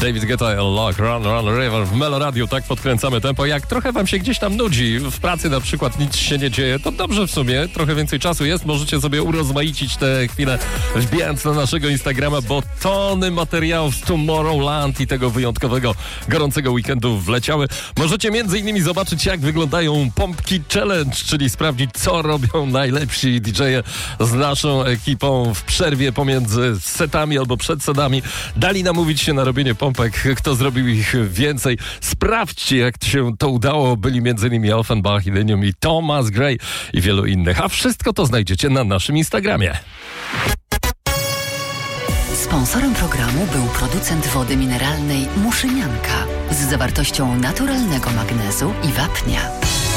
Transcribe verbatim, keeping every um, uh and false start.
David Guetta, Lock, Run, Run, River w Meloradiu. Tak podkręcamy tempo. Jak trochę wam się gdzieś tam nudzi, w pracy na przykład nic się nie dzieje, to dobrze w sumie, trochę więcej czasu jest. Możecie sobie urozmaicić te chwile, wbijając na naszego Instagrama, bo tony materiałów z Tomorrowland i tego wyjątkowego, gorącego weekendu wleciały. Możecie między innymi zobaczyć, jak wyglądają pompki challenge, czyli sprawdzić, co robią najlepsi D J-e z naszą ekipą w przerwie pomiędzy setami albo przed setami. Dali namówić się na robienie pompek, kto zrobił ich więcej. Sprawdźcie, jak się to udało. Byli między innymi Elfenbach, Illenium i Thomas Gray i wielu innych. A wszystko to znajdziecie na naszym Instagramie. Sponsorem programu był producent wody mineralnej Muszynianka z zawartością naturalnego magnezu i wapnia.